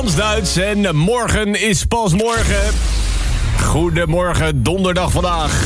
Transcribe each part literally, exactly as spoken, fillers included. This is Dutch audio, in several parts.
Frans Duits en morgen is pas morgen. Goedemorgen, donderdag vandaag,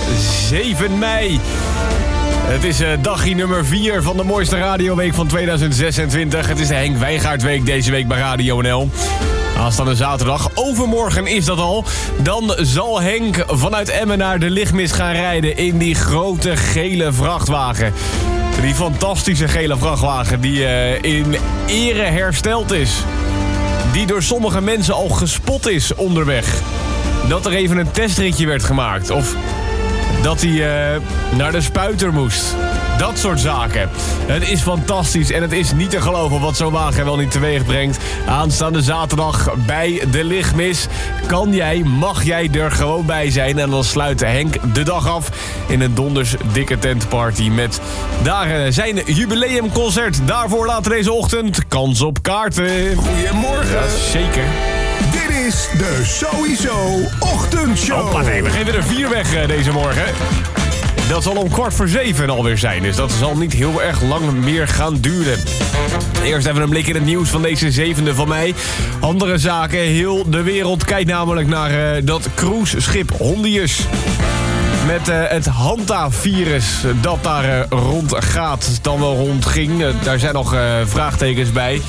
zeven mei. Het is uh, dagje nummer vier van de mooiste radioweek van tweeduizend zesentwintig. Het is de Henk Wijngaardweek deze week bij Radio N L. Aanstaande zaterdag, overmorgen is dat al. Dan zal Henk vanuit Emmen naar de Lichtmis gaan rijden in die grote gele vrachtwagen. Die fantastische gele vrachtwagen die uh, in ere hersteld is. Die door sommige mensen al gespot is onderweg. Dat er even een testritje werd gemaakt. Of dat hij uh, naar de spuiter moest. Dat soort zaken. Het is fantastisch en het is niet te geloven wat zo'n wagen wel niet teweeg brengt. Aanstaande zaterdag bij de Lichtmis. Kan jij, mag jij er gewoon bij zijn. En dan sluit Henk de dag af in een donders dikke tentparty met daar zijn jubileumconcert. Daarvoor later deze ochtend kans op kaarten. Goedemorgen. Ja, zeker. Dit is de Sowieso Ochtendshow. Hoppa, nee, we geven er vier weg uh, deze morgen. Dat zal om kwart voor zeven alweer zijn, dus dat zal niet heel erg lang meer gaan duren. Eerst even een blik in het nieuws van deze zevende van mei. Andere zaken, heel de wereld kijkt namelijk naar uh, dat cruiseschip Hondius. Met uh, het Hanta-virus dat daar uh, rondgaat, dan wel rondging. Uh, daar zijn nog uh, vraagtekens bij.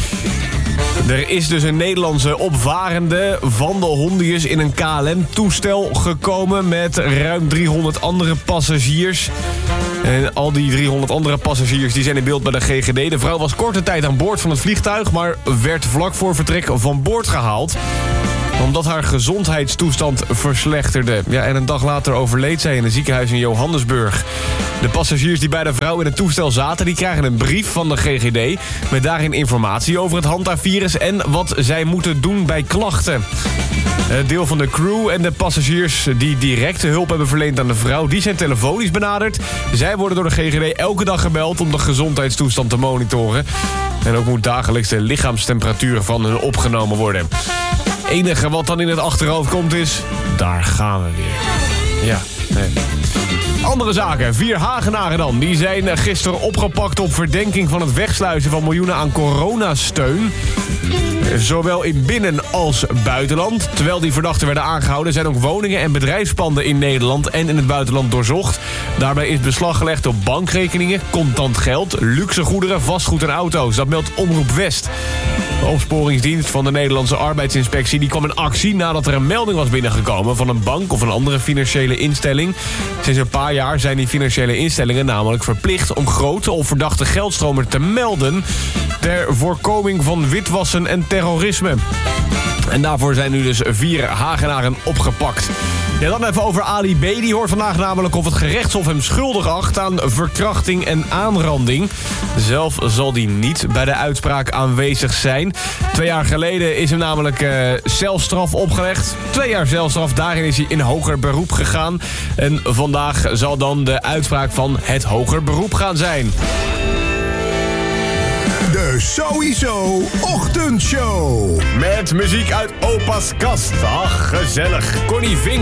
Er is dus een Nederlandse opvarende van de Hondius in een K L M-toestel gekomen met ruim driehonderd andere passagiers. En al die driehonderd andere passagiers die zijn in beeld bij de G G D. De vrouw was korte tijd aan boord van het vliegtuig, maar werd vlak voor vertrek van boord gehaald. Omdat haar gezondheidstoestand verslechterde. Ja, en een dag later overleed zij in een ziekenhuis in Johannesburg. De passagiers die bij de vrouw in het toestel zaten, die krijgen een brief van de G G D met daarin informatie over het Hanta-virus en wat zij moeten doen bij klachten. Het deel van de crew en de passagiers die directe hulp hebben verleend aan de vrouw, die zijn telefonisch benaderd. Zij worden door de G G D elke dag gebeld om de gezondheidstoestand te monitoren. En ook moet dagelijks de lichaamstemperatuur van hen opgenomen worden. Het enige wat dan in het achterhoofd komt is, daar gaan we weer. Ja, nee. Andere zaken. Vier Hagenaren dan. Die zijn gisteren opgepakt op verdenking van het wegsluizen van miljoenen aan coronasteun. Zowel in binnen- als buitenland. Terwijl die verdachten werden aangehouden, zijn ook woningen en bedrijfspanden in Nederland en in het buitenland doorzocht. Daarbij is beslag gelegd op bankrekeningen, contant geld, luxe goederen, vastgoed en auto's. Dat meldt Omroep West. De opsporingsdienst van de Nederlandse Arbeidsinspectie die kwam in actie nadat er een melding was binnengekomen van een bank of een andere financiële instelling. Sinds een paar jaar zijn die financiële instellingen namelijk verplicht om grote of verdachte geldstromen te melden ter voorkoming van witwassen en terrorisme. En daarvoor zijn nu dus vier Hagenaren opgepakt. Ja, dan even over Ali B. Die hoort vandaag namelijk of het gerechtshof hem schuldig acht aan verkrachting en aanranding. Zelf zal hij niet bij de uitspraak aanwezig zijn. Twee jaar geleden is hem namelijk uh, celstraf opgelegd. Twee jaar celstraf, daarin is hij in hoger beroep gegaan. En vandaag zal dan de uitspraak van het hoger beroep gaan zijn. De Sowieso Ochtendshow. Met muziek uit Opa's kast. Ach, gezellig. Connie Vink.